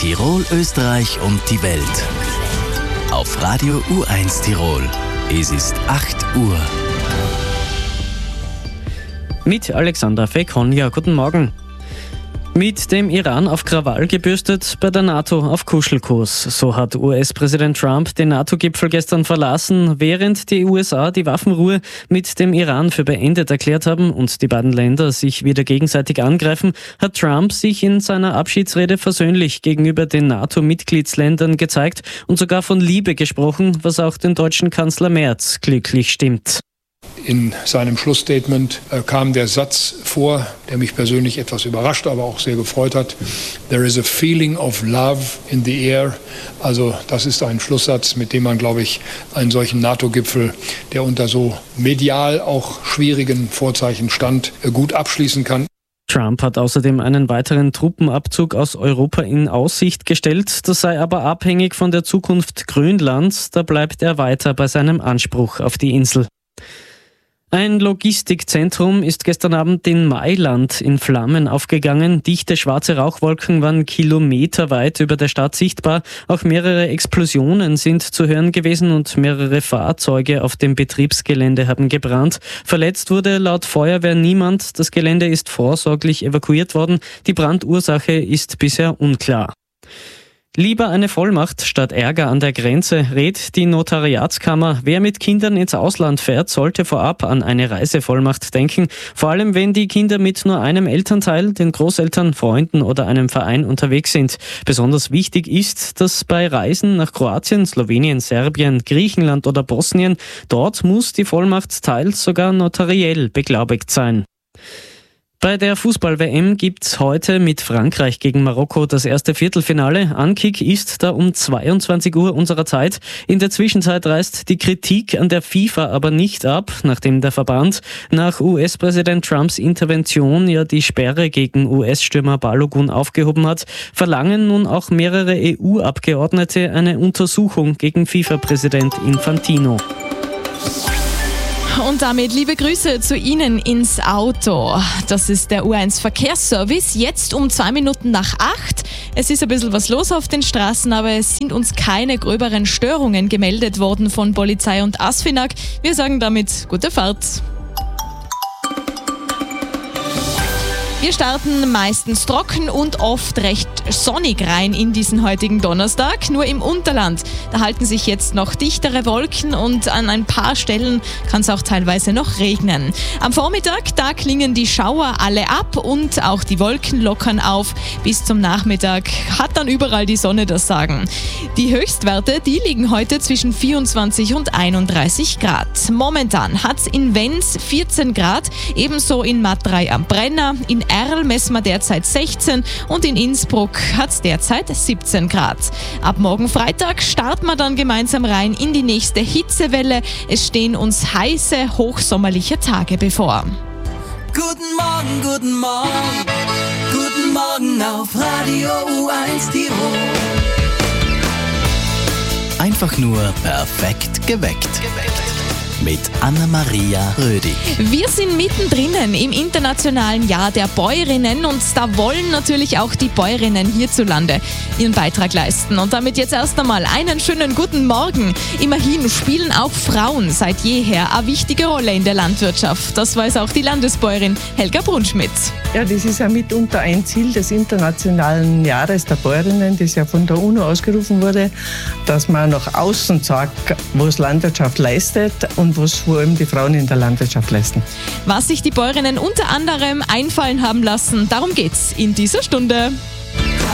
Tirol, Österreich und die Welt. Auf Radio U1 Tirol. Es ist 8 Uhr. Mit Alexander Fekonja. Guten Morgen. Mit dem Iran auf Krawall gebürstet, bei der NATO auf Kuschelkurs. So hat US-Präsident Trump den NATO-Gipfel gestern verlassen, während die USA die Waffenruhe mit dem Iran für beendet erklärt haben und die beiden Länder sich wieder gegenseitig angreifen, hat Trump sich in seiner Abschiedsrede versöhnlich gegenüber den NATO-Mitgliedsländern gezeigt und sogar von Liebe gesprochen, was auch den deutschen Kanzler Merz glücklich stimmt. In seinem Schlussstatement kam der Satz vor, der mich persönlich etwas überrascht, aber auch sehr gefreut hat. There is a feeling of love in the air. Also das ist ein Schlusssatz, mit dem man, glaube ich, einen solchen NATO-Gipfel, der unter so medial auch schwierigen Vorzeichen stand, gut abschließen kann. Trump hat außerdem einen weiteren Truppenabzug aus Europa in Aussicht gestellt. Das sei aber abhängig von der Zukunft Grönlands. Da bleibt er weiter bei seinem Anspruch auf die Insel. Ein Logistikzentrum ist gestern Abend in Mailand in Flammen aufgegangen. Dichte schwarze Rauchwolken waren kilometerweit über der Stadt sichtbar. Auch mehrere Explosionen sind zu hören gewesen und mehrere Fahrzeuge auf dem Betriebsgelände haben gebrannt. Verletzt wurde laut Feuerwehr niemand. Das Gelände ist vorsorglich evakuiert worden. Die Brandursache ist bisher unklar. Lieber eine Vollmacht statt Ärger an der Grenze, rät die Notariatskammer. Wer mit Kindern ins Ausland fährt, sollte vorab an eine Reisevollmacht denken. Vor allem, wenn die Kinder mit nur einem Elternteil, den Großeltern, Freunden oder einem Verein unterwegs sind. Besonders wichtig ist, dass bei Reisen nach Kroatien, Slowenien, Serbien, Griechenland oder Bosnien, dort muss die Vollmacht teils sogar notariell beglaubigt sein. Bei der Fußball-WM gibt's heute mit Frankreich gegen Marokko das erste Viertelfinale. Ankick ist da um 22 Uhr unserer Zeit. In der Zwischenzeit reißt die Kritik an der FIFA aber nicht ab, nachdem der Verband nach US-Präsident Trumps Intervention ja die Sperre gegen US-Stürmer Balogun aufgehoben hat, verlangen nun auch mehrere EU-Abgeordnete eine Untersuchung gegen FIFA-Präsident Infantino. Und damit liebe Grüße zu Ihnen ins Auto. Das ist der U1 Verkehrsservice. Jetzt um 2 Minuten nach 8. Es ist ein bisschen was los auf den Straßen, aber es sind uns keine gröberen Störungen gemeldet worden von Polizei und ASFINAG. Wir sagen damit gute Fahrt. Wir starten meistens trocken und oft recht sonnig rein in diesen heutigen Donnerstag. Nur im Unterland, da halten sich jetzt noch dichtere Wolken und an ein paar Stellen kann es auch teilweise noch regnen. Am Vormittag, da klingen die Schauer alle ab und auch die Wolken lockern auf. Bis zum Nachmittag hat dann überall die Sonne das Sagen. Die Höchstwerte, die liegen heute zwischen 24 und 31 Grad. Momentan hat es in Wenz 14 Grad, ebenso in Matrei am Brenner, in Erl messen wir derzeit 16 und in Innsbruck hat es derzeit 17 Grad. Ab morgen Freitag starten wir dann gemeinsam rein in die nächste Hitzewelle. Es stehen uns heiße, hochsommerliche Tage bevor. Guten Morgen, guten Morgen, guten Morgen auf Radio U1 Tirol. Einfach nur perfekt geweckt. Mit Anna-Maria Rödig. Wir sind mittendrin im internationalen Jahr der Bäuerinnen und da wollen natürlich auch die Bäuerinnen hierzulande ihren Beitrag leisten. Und damit jetzt erst einmal einen schönen guten Morgen. Immerhin spielen auch Frauen seit jeher eine wichtige Rolle in der Landwirtschaft. Das weiß auch die Landesbäuerin Helga Brunschmidt. Ja, das ist ja mitunter ein Ziel des internationalen Jahres der Bäuerinnen, das ja von der UNO ausgerufen wurde, dass man nach außen sagt, was Landwirtschaft leistet und was vor allem die Frauen in der Landwirtschaft leisten. Was sich die Bäuerinnen unter anderem einfallen haben lassen, darum geht's in dieser Stunde.